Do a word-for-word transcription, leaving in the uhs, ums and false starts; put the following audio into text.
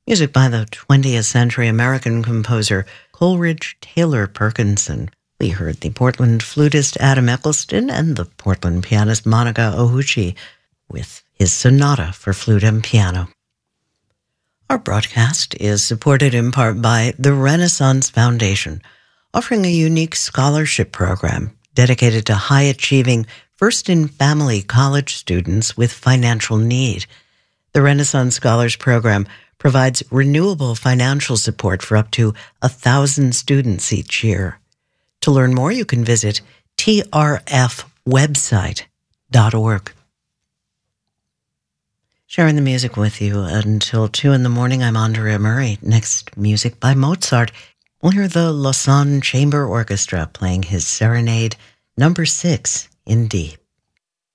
Music by the twentieth century American composer Coleridge Taylor Perkinson. We heard the Portland flutist Adam Eccleston and the Portland pianist Monica Ohuchi with his sonata for flute and piano. Our broadcast is supported in part by the Renaissance Foundation, offering a unique scholarship program dedicated to high-achieving first-in-family college students with financial need. The Renaissance Scholars Program provides renewable financial support for up to a thousand students each year. To learn more, you can visit t r f website dot org. Sharing the music with you until two in the morning, I'm Andrea Murray. Next, music by Mozart. We'll hear the Lausanne Chamber Orchestra playing his Serenade number six in D.